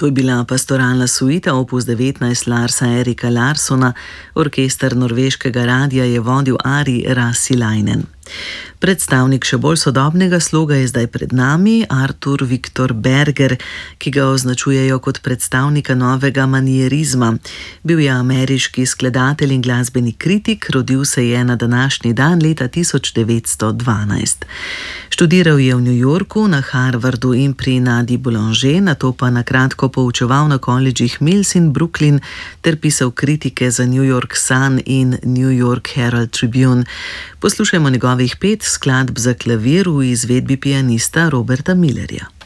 To je bila pastoralna suita opus 19 Larsa Erika Larsona, orkester norveškega radia je vodil Ari Rasilainen. Predstavnik še bolj sodobnega sloga je zdaj pred nami, Artur Viktor Berger, ki ga označujejo kot predstavnika novega manierizma. Bil je ameriški skladatelj in glasbeni kritik, rodil se je na današnji dan leta 1912. Študiral je v New Yorku, na Harvardu in pri Nadi Boulanger, nato pa na kratko poučeval na koledžih Mills in Brooklyn ter pisal kritike za New York Sun in New York Herald Tribune. Poslušajmo njegovih 5 skladb za klavir v izvedbi pianista Roberta Millerja.